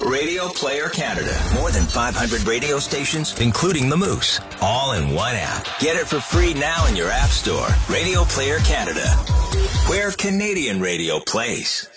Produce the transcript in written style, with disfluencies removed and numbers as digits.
Radio Player Canada. More than 500 radio stations, including the Moose. All in one app. Get it for free now in your app store. Radio Player Canada. Where Canadian radio plays.